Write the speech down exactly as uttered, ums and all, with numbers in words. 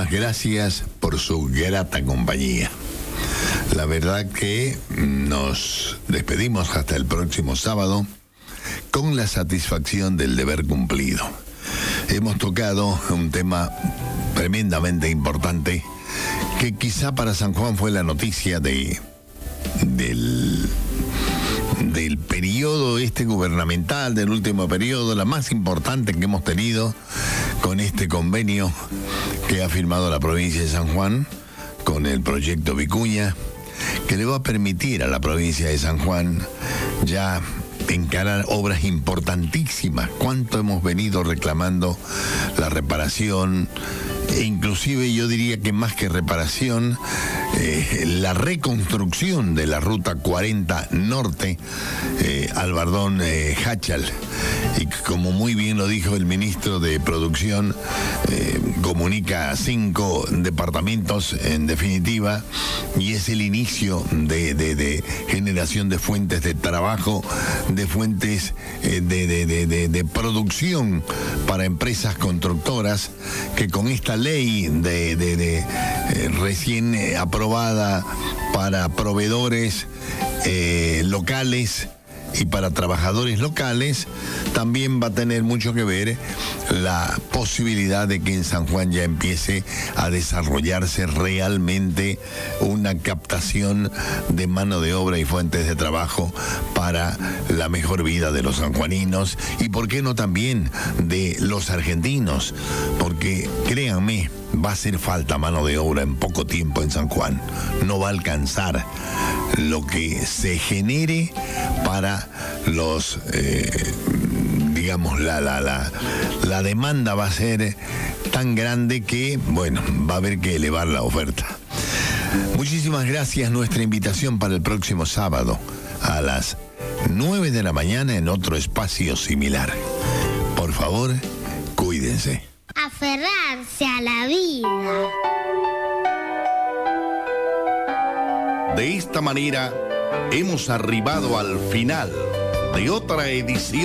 muchísimas gracias por su grata compañía. La verdad que nos despedimos hasta el próximo sábado con la satisfacción del deber cumplido. Hemos tocado un tema tremendamente importante que quizá para San Juan fue la noticia de del del periodo este gubernamental, del último periodo, la más importante que hemos tenido con este convenio que ha firmado la provincia de San Juan con el proyecto Vicuña, que le va a permitir a la provincia de San Juan ya encarar obras importantísimas. Cuánto hemos venido reclamando la reparación, e inclusive yo diría que más que reparación, eh, la reconstrucción de la ruta cuarenta norte, eh, Albardón eh, Háchal. Y como muy bien lo dijo el ministro de Producción, eh, comunica cinco departamentos en definitiva, y es el inicio de, de, de generación de fuentes de trabajo, de fuentes eh, de, de, de, de, de producción para empresas constructoras, que con esta ley de, de, de eh, recién eh, aprobada para proveedores eh, locales y para trabajadores locales, también va a tener mucho que ver la posibilidad de que en San Juan ya empiece a desarrollarse realmente una captación de mano de obra y fuentes de trabajo para la mejor vida de los sanjuaninos y, por qué no, también de los argentinos, porque créanme, va a hacer falta mano de obra en poco tiempo en San Juan. No va a alcanzar lo que se genere para los, eh, digamos, la, la, la, la demanda va a ser tan grande que, bueno, va a haber que elevar la oferta. Muchísimas gracias. Nuestra invitación para el próximo sábado a las nueve de la mañana en otro espacio similar. Por favor, cuídense. Aferrarse a la vida. De esta manera, hemos arribado al final de otra edición